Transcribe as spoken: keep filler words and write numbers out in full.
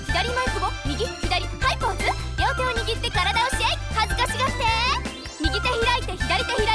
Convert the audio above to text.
左前久保、右左ハイポーズ。両手を握って体をシェイク、恥ずかしがって。右手開いて左手開いて